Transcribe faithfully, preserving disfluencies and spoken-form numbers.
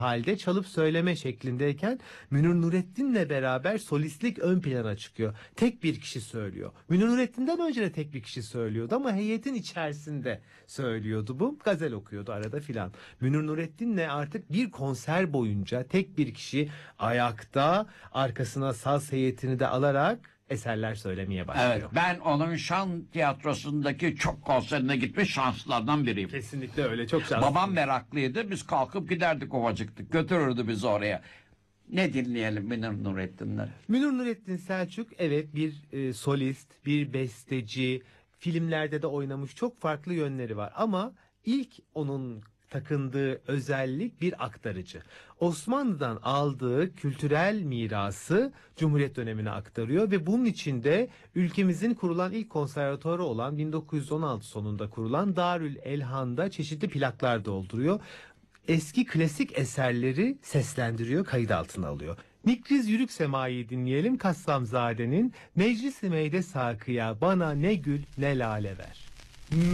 halde çalıp söyleme şeklindeyken Münir Nurettin'le beraber solistlik ön plana çıkıyor. Tek bir kişi söylüyor. Münir Nurettin'den önce de tek bir kişi söylüyordu ama heyetin içerisinde söylüyordu bu. Gazel okuyordu arada filan. Münir Nurettin'le artık bir konser boyunca tek bir kişi ayakta, arkasına saz heyetini de alarak eserler söylemeye başlıyor. Evet, ben onun şan tiyatrosundaki çok konserine gitmiş şanslılardan biriyim. Kesinlikle öyle, çok şanslı. Babam meraklıydı, biz kalkıp giderdik ovacıktık, götürürdü bizi oraya. Ne dinleyelim Münir Nurettin'den? Münir Nurettin Selçuk evet bir e, solist, bir besteci, filmlerde de oynamış, çok farklı yönleri var ama ilk onun takındığı özellik bir aktarıcı. Osmanlı'dan aldığı kültürel mirası Cumhuriyet dönemine aktarıyor ve bunun içinde ülkemizin kurulan ilk konservatuarı olan bin dokuz yüz on altı sonunda kurulan Darül Elhan'da çeşitli plaklar dolduruyor. Eski klasik eserleri seslendiriyor, kayıt altına alıyor. Nikriz Yürük Sema'yı dinleyelim. Kassamzade'nin Meclis-i Meyde Sakıya bana ne gül ne lale ver.